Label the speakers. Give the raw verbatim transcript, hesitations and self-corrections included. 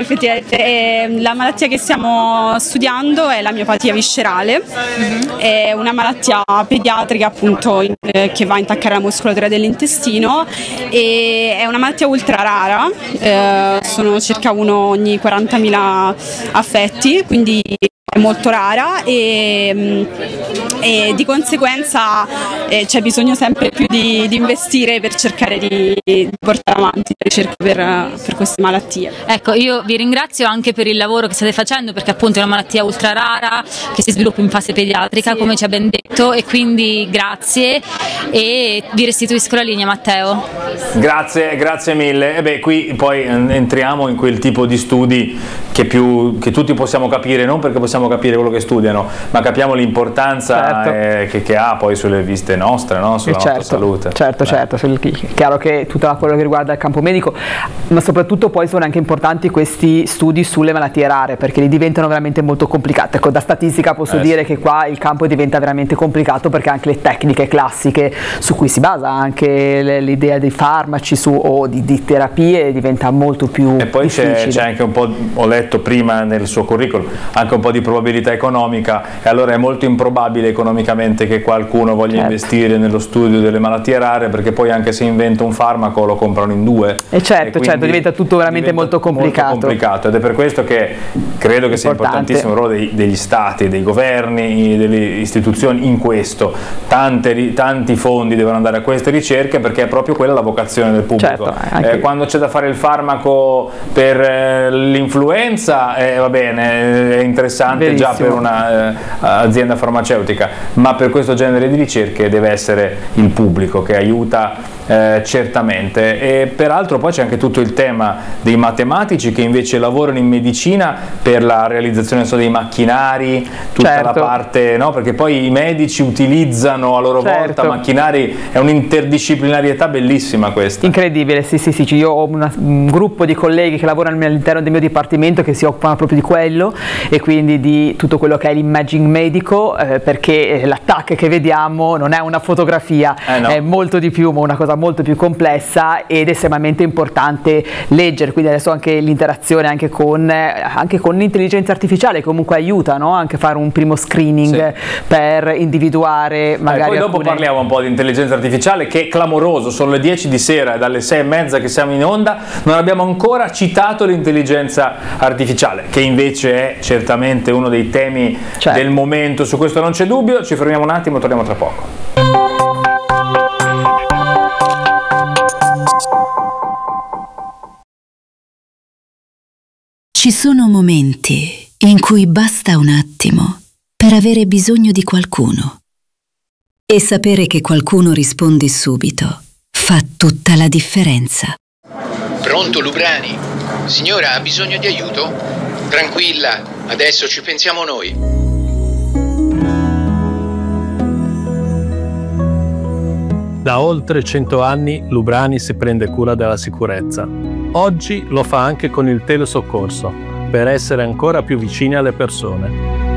Speaker 1: effettivamente eh, la malattia che stiamo studiando è la miopatia viscerale, mm-hmm. È una malattia pediatrica appunto in, eh, che va a intaccare la muscolatura dell'intestino e è una malattia ultra rara, eh, sono circa uno ogni quarantamila affetti, quindi è molto rara e, e di conseguenza eh, c'è bisogno sempre più di, di investire per cercare di, di portare avanti la ricerca per, per queste malattie.
Speaker 2: Ecco, io vi ringrazio anche per il lavoro che state facendo, perché appunto è una malattia ultra rara che si sviluppa in fase pediatrica, sì. Come ci ha ben detto, e quindi grazie e vi restituisco la linea, Matteo.
Speaker 3: Grazie, grazie mille. E beh, qui poi entriamo in quel tipo di studi che, più, che tutti possiamo capire, non perché possiamo capire quello che studiano, ma capiamo l'importanza certo. eh, che, che ha poi sulle viste nostre, no? Sulla
Speaker 4: certo,
Speaker 3: nostra salute.
Speaker 4: Certo, Beh. certo, è chiaro che tutto quello che riguarda il campo medico, ma soprattutto poi sono anche importanti questi studi sulle malattie rare, perché li diventano veramente molto complicate. Ecco, da statistica posso eh, dire sì. che qua il campo diventa veramente complicato, perché anche le tecniche classiche su cui si basa anche l'idea dei farmaci su, o di, di terapie diventa molto più
Speaker 3: e poi
Speaker 4: difficile.
Speaker 3: c'è, c'è anche un po', ho letto prima nel suo curriculum, anche un po' di probabilità economica, e allora è molto improbabile economicamente che qualcuno voglia certo. investire nello studio delle malattie rare, perché poi anche se inventa un farmaco lo comprano in due
Speaker 4: e certo, e certo diventa tutto veramente
Speaker 3: diventa
Speaker 4: molto complicato.
Speaker 3: molto complicato ed è per questo che credo che sia importantissimo il ruolo dei, degli stati, dei governi, delle istituzioni in questo. Tante, tanti fondi devono andare a queste ricerche, perché è proprio quella la vocazione del pubblico.
Speaker 4: Certo,
Speaker 3: eh, quando c'è da fare il farmaco per eh, l'influenza eh, va bene, è interessante Verissimo. già per un'azienda eh, farmaceutica, ma per questo genere di ricerche deve essere il pubblico che aiuta eh, certamente. E peraltro poi c'è anche tutto il tema dei matematici che invece lavorano in medicina per la realizzazione so, dei macchinari, tutta certo. la parte, no? Perché poi i medici utilizzano a loro certo. volta macchinari, è un'interdisciplinarietà bellissima questa.
Speaker 4: Incredibile, sì sì sì, io ho una, un gruppo di colleghi che lavorano all'interno del mio dipartimento che si occupano proprio di quello e quindi di tutto quello che è l'imaging medico, eh, perché l'attacco che vediamo non è una fotografia, eh no. è molto di più, ma una cosa molto più complessa, ed è estremamente importante leggere, quindi adesso anche l'interazione anche con, anche con l'intelligenza artificiale comunque aiuta, no? Anche fare un primo screening sì. per individuare magari
Speaker 3: eh, poi dopo
Speaker 4: alcune...
Speaker 3: parliamo un po' di intelligenza artificiale, che è clamoroso, sono le dieci di sera e dalle sei e mezza che siamo in onda non abbiamo ancora citato l'intelligenza artificiale, che invece è certamente uno dei temi certo. del momento, su questo non c'è dubbio. Ci fermiamo un attimo, torniamo tra poco.
Speaker 5: Ci sono momenti in cui basta un attimo per avere bisogno di qualcuno. E sapere che qualcuno risponde subito fa tutta la differenza.
Speaker 6: Pronto, Lubrani? Signora, ha bisogno di aiuto? Tranquilla, adesso ci pensiamo noi.
Speaker 7: Da oltre cento anni Lubrani si prende cura della sicurezza. Oggi lo fa anche con il telesoccorso, per essere ancora più vicini alle persone.